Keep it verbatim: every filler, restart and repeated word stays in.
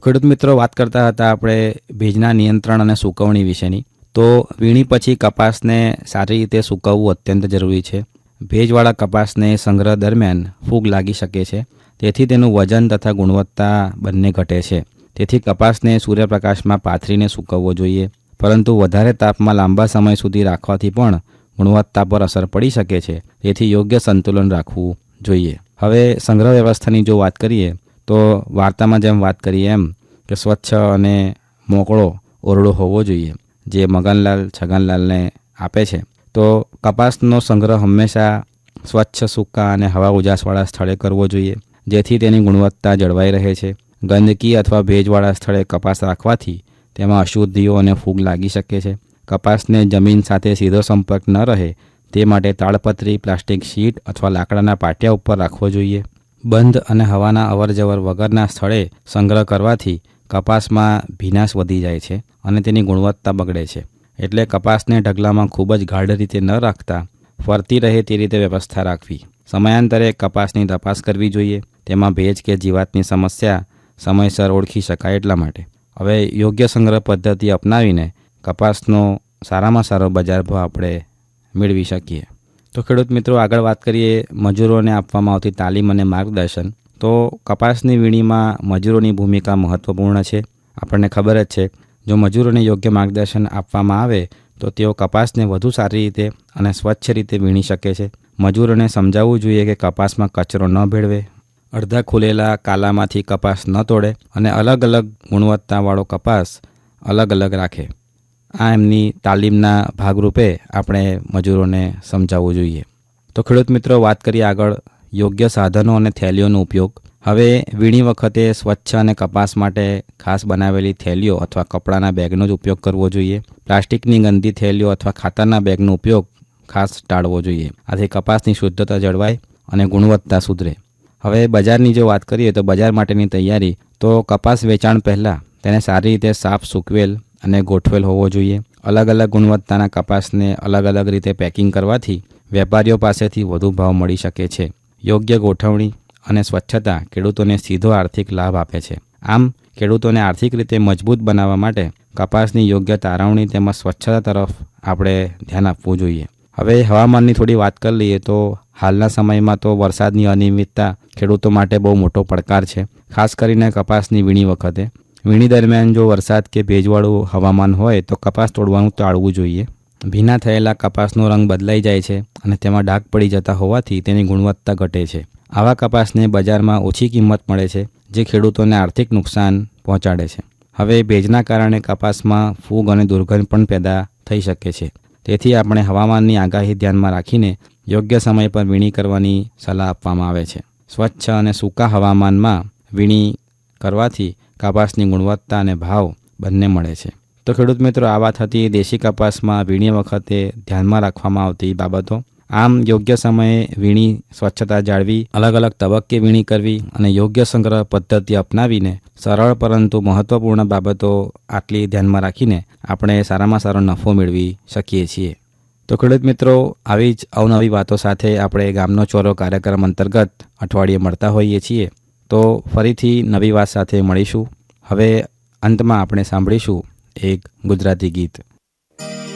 ખેડૂત મિત્રો, વાત કરતા હતા આપણે ભેજના નિયંત્રણ અને સૂકવણી વિશેની. તો વીણી પછી કપાસને સારી રીતે સૂકવવું અત્યંત જરૂરી છે. ભેજવાળા કપાસને સંગ્રહ દરમિયાન ફૂગ લાગી શકે છે, તેથી તેનું વજન તથા ગુણવત્તા બંને ઘટે છે. તેથી કપાસને સૂર્યપ્રકાશમાં પાથરીને સૂકવવો જોઈએ, પરંતુ વધારે તાપમાં લાંબા સમય સુધી રાખવાથી પણ ગુણવત્તા પર અસર પડી શકે છે. તેથી યોગ્ય સંતુલન રાખવું જોઈએ. હવે સંગ્રહ વ્યવસ્થાની જો વાત કરીએ તો વાર્તામાં જેમ વાત કરીએ એમ કે સ્વચ્છ અને મોકળો ઓરડો હોવો જોઈએ, જે મગનલાલ છગનલાલને આપે છે. તો કપાસનો સંગ્રહ હંમેશા સ્વચ્છ, સૂકા અને હવા ઉજાસવાળા સ્થળે કરવો જોઈએ, જેથી તેની ગુણવત્તા જળવાઈ રહે છે. ગંદકી અથવા ભેજવાળા સ્થળે કપાસ રાખવાથી તેમાં અશુદ્ધિઓ અને ફૂગ લાગી શકે છે. કપાસને જમીન સાથે સીધો સંપર્ક ન રહે તે માટે તાડપત્રી, પ્લાસ્ટિક શીટ અથવા લાકડાના પાટિયા ઉપર રાખવો જોઈએ. બંધ અને હવાના અવરજવર વગરના સ્થળે સંગ્રહ કરવાથી કપાસમાં ભીનાશ વધી જાય છે અને તેની ગુણવત્તા બગડે છે. એટલે કપાસને ઢગલામાં ખૂબ જ ગાઢ રીતે ન રાખતા ફરતી રહે તે રીતે વ્યવસ્થા રાખવી. સમયાંતરે કપાસની તપાસ કરવી જોઈએ. તેમાં ભેજ કે જીવાતની સમસ્યા સમયસર ઓળખી શકાય એટલા માટે. હવે યોગ્ય સંગ્રહ પદ્ધતિ અપનાવીને કપાસનો સારામાં સારો બજાર ભાવ આપણે મેળવી શકીએ. તો ખેડૂત મિત્રો, આગળ વાત કરીએ મજૂરોને આપવામાં આવતી તાલીમ અને માર્ગદર્શન. તો કપાસની વીણીમાં મજૂરોની ભૂમિકા મહત્ત્વપૂર્ણ છે. આપણને ખબર જ છે, જો મજૂરોને યોગ્ય માર્ગદર્શન આપવામાં આવે તો તેઓ કપાસને વધુ સારી રીતે અને સ્વચ્છ રીતે વીણી શકે છે. મજૂરોને સમજાવવું જોઈએ કે કપાસમાં કચરો ન ભેળવે, અડધા ખુલેલા કાલામાંથી કપાસ ન તોડે અને અલગ અલગ ગુણવત્તાવાળો કપાસ અલગ અલગ રાખે. આ એમની તાલીમના ભાગરૂપે આપણે મજૂરોને સમજાવવું જોઈએ. તો ખેડૂત મિત્રો, વાત કરીએ આગળ યોગ્ય સાધનો અને થેલીઓનો ઉપયોગ. હવે વીણી વખતે સ્વચ્છ અને કપાસ માટે ખાસ બનાવેલી થેલીઓ અથવા કપડાના બેગનો જ ઉપયોગ કરવો જોઈએ. પ્લાસ્ટિકની ગંદી થેલીઓ અથવા ખાતરના બેગનો ઉપયોગ ખાસ ટાળવો જોઈએ. આથી કપાસની શુદ્ધતા જળવાય અને ગુણવત્તા સુધરે. હવે બજારની જો વાત કરીએ તો બજાર માટેની તૈયારી. તો કપાસ વેચાણ પહેલાં તેને સારી રીતે સાફ, સૂકવેલ અને ગોઠવેલ હોવો જોઈએ. અલગ અલગ ગુણવત્તાના કપાસને અલગ અલગ રીતે પેકિંગ કરવાથી વેપારીઓ પાસેથી વધુ ભાવ મળી શકે છે. યોગ્ય ગોઠવણી અને સ્વચ્છતા ખેડૂતોને સીધો આર્થિક લાભ આપે છે. આમ ખેડૂતોને આર્થિક રીતે મજબૂત બનાવવા માટે કપાસની યોગ્ય તારવણી તેમજ સ્વચ્છતા તરફ આપણે ધ્યાન આપવું જોઈએ. હવે હવામાનની થોડી વાત કરી લઈએ તો હાલના સમયમાં તો વરસાદની અનિયમિતતા ખેડૂતો માટે બહુ મોટો પડકાર છે, ખાસ કરીને કપાસની વીણી વખતે. વીણી દરમિયાન જો વરસાદ કે ભેજવાળું હવામાન હોય તો કપાસ તોડવાનું ટાળવું જોઈએ. ભીના થયેલા કપાસનો રંગ બદલાઈ જાય છે અને તેમાં ડાઘ પડી જતા હોવાથી તેની ગુણવત્તા ઘટે છે. આવા કપાસને બજારમાં ઓછી કિંમત મળે છે, જે ખેડૂતોને આર્થિક નુકસાન પહોંચાડે છે. હવે ભેજના કારણે કપાસમાં ફૂગ અને દુર્ગંધ પણ પેદા થઈ શકે છે. તેથી આપણે હવામાનની આગાહી ધ્યાનમાં રાખીને યોગ્ય સમય પર વીણી કરવાની સલાહ આપવામાં આવે છે. સ્વચ્છ અને સૂકા હવામાનમાં વીણી કરવાથી કપાસની ગુણવત્તા અને ભાવ બંને મળે છે. તો ખેડૂત મિત્રો, આ વાત હતી દેશી કપાસમાં વીણી વખતે ધ્યાનમાં રાખવામાં આવતી બાબતો. આમ યોગ્ય સમયે વીણી, સ્વચ્છતા જાળવી, અલગ અલગ તબક્કે વીણી કરવી અને યોગ્ય સંગ્રહ પદ્ધતિ અપનાવીને સરળ પરંતુ મહત્ત્વપૂર્ણ બાબતો આટલી ધ્યાનમાં રાખીને આપણે સારામાં સારો નફો મેળવી શકીએ છીએ. તો ખેડૂત મિત્રો, આવી જ અવનવી વાતો સાથે આપણે ગામનો ચોરો કાર્યક્રમ અંતર્ગત અઠવાડિયે મળતા હોઈએ છીએ. તો ફરીથી નવી વાત સાથે મળીશું. હવે અંતમાં આપણે સાંભળીશું એક ગુજરાતી ગીત.